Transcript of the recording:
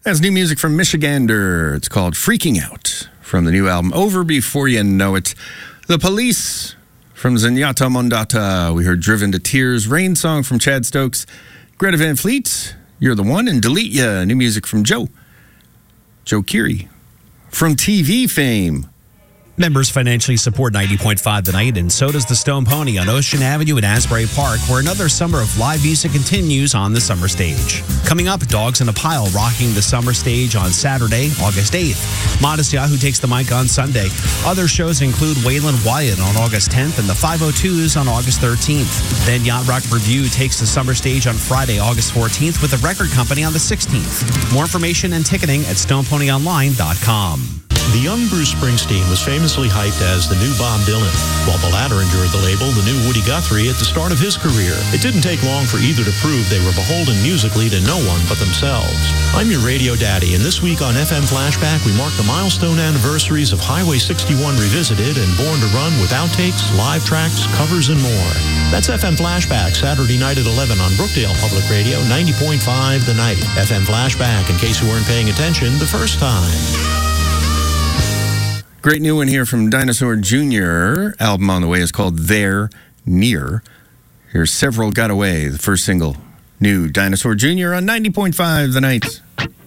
That's new music from Michigander. It's called Freaking Out from the new album Over Before You Know It. The Police from Zenyatta Mondata. We heard Driven to Tears, Rain Song from Chad Stokes, Greta Van Fleet, You're the One, and Delete Ya. New music from Joe Keery. From TV fame. Members financially support 90.5 The Night, and so does the Stone Pony on Ocean Avenue in Asbury Park, where another summer of live music continues on the summer stage. Coming up, Dogs in a Pile rocking the summer stage on Saturday, August 8th. Modest Yahoo takes the mic on Sunday. Other shows include Waylon Wyatt on August 10th and the 502s on August 13th. Then Yacht Rock Review takes the summer stage on Friday, August 14th with the Record Company on the 16th. More information and ticketing at stoneponyonline.com. The young Bruce Springsteen was famously hyped as the new Bob Dylan, while the latter endured the label the new Woody Guthrie at the start of his career. It didn't take long for either to prove they were beholden musically to no one but themselves. I'm your radio daddy, and this week on FM Flashback, we mark the milestone anniversaries of Highway 61 Revisited and Born to Run with outtakes, live tracks, covers, and more. That's FM Flashback, Saturday night at 11 on Brookdale Public Radio, 90.5 The Night. FM Flashback, in case you weren't paying attention the first time. Great new one here from Dinosaur Jr. Album on the way is called There, Near. Here's Several Got Away, the first single. New Dinosaur Jr. on 90.5 The Night.